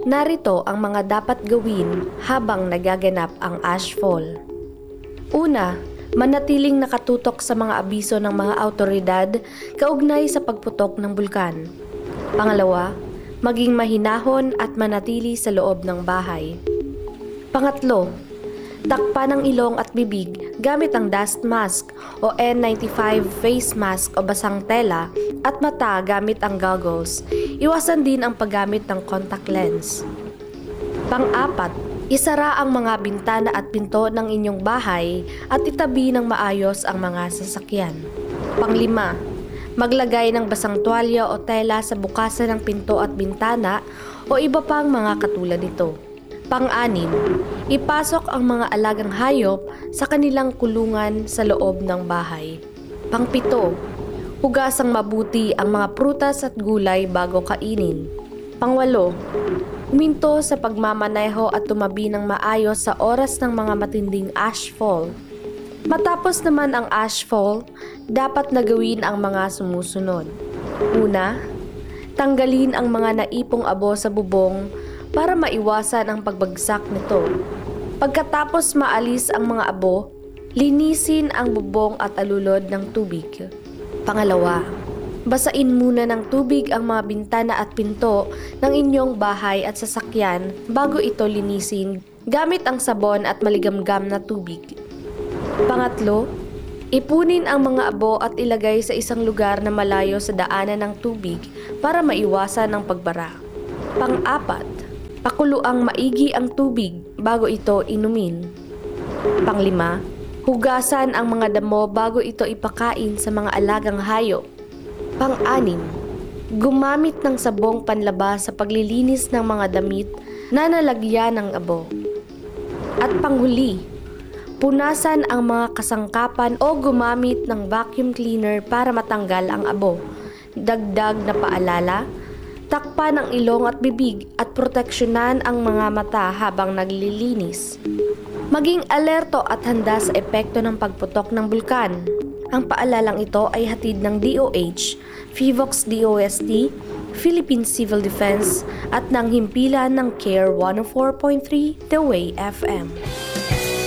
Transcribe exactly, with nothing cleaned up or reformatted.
Narito ang mga dapat gawin habang nagaganap ang ashfall. Una, manatiling nakatutok sa mga abiso ng mga awtoridad kaugnay sa pagputok ng bulkan. Pangalawa, maging mahinahon at manatili sa loob ng bahay. Pangatlo, takpan ang ilong at bibig gamit ang dust mask o N ninety-five face mask o basang tela at mata gamit ang goggles. Iwasan din ang paggamit ng contact lens. Pang-apat, isara ang mga bintana at pinto ng inyong bahay at itabi ng maayos ang mga sasakyan. Panglima, maglagay ng basang tuwalya o tela sa bukasan ng pinto at bintana o iba pang mga katulad nito. Pang-anim, ipasok ang mga alagang hayop sa kanilang kulungan sa loob ng bahay. Pang-pito, hugasang mabuti ang mga prutas at gulay bago kainin. Pangwalo, huminto sa pagmamaneho at tumabi ng maayos sa oras ng mga matinding ashfall. Matapos naman ang ashfall, dapat na gawin ang mga sumusunod. Una, tanggalin ang mga naipong abo sa bubong para maiwasan ang pagbagsak nito. Pagkatapos maalis ang mga abo, linisin ang bubong at alulod ng tubig. Pangalawa, basain muna ng tubig ang mga bintana at pinto ng inyong bahay at sasakyan bago ito linisin gamit ang sabon at maligamgam na tubig. Pangatlo, ipunin ang mga abo at ilagay sa isang lugar na malayo sa daanan ng tubig para maiwasan ang pagbara. Pang-apat, pakuluang maigi ang tubig bago ito inumin. Panglima, hugasan ang mga damo bago ito ipakain sa mga alagang hayop. Pang-anim, gumamit ng sabong panlabas sa paglilinis ng mga damit na nalagyan ng abo. At panghuli, punasan ang mga kasangkapan o gumamit ng vacuum cleaner para matanggal ang abo. Dagdag na paalala, takpan ang ilong at bibig at proteksyonan ang mga mata habang naglilinis. Maging alerto at handa sa epekto ng pagputok ng bulkan. Ang paalalang ito ay hatid ng D O H, FIVOX D O S T, Philippine Civil Defense at ng himpilan ng CARE one oh four point three The Way F M.